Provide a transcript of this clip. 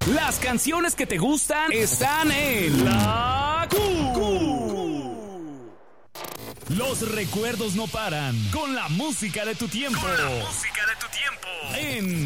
Las canciones que te gustan están en La Q. Los recuerdos no paran con la música de tu tiempo. En